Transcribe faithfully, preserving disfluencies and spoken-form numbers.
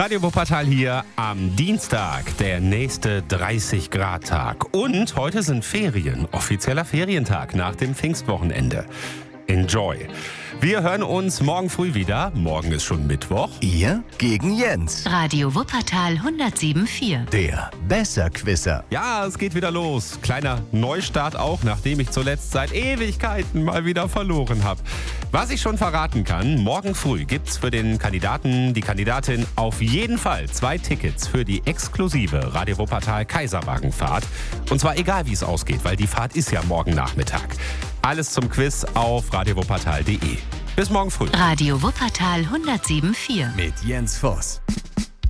Radio Wuppertal hier am Dienstag, der nächste dreißig Grad Tag. Und heute sind Ferien, offizieller Ferientag nach dem Pfingstwochenende. Enjoy! Wir hören uns morgen früh wieder. Morgen ist schon Mittwoch. Ihr gegen Jens. Radio Wuppertal hundertsieben Komma vier. Der Besserquisser. Ja, es geht wieder los. Kleiner Neustart auch, nachdem ich zuletzt seit Ewigkeiten mal wieder verloren habe. Was ich schon verraten kann, morgen früh gibt's für den Kandidaten, die Kandidatin auf jeden Fall zwei Tickets für die exklusive Radio Wuppertal Kaiserwagenfahrt. Und zwar egal, wie es ausgeht, weil die Fahrt ist ja morgen Nachmittag. Alles zum Quiz auf radio wuppertal punkt de. Bis morgen früh. Radio Wuppertal hundertsieben Komma vier. Mit Jens Voss.